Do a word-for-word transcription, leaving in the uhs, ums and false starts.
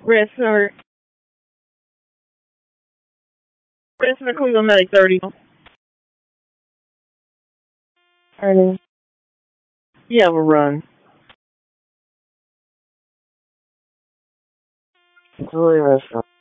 Rest or rest or Cleveland like thirty. Thirty. You have a run. Totally restaurant.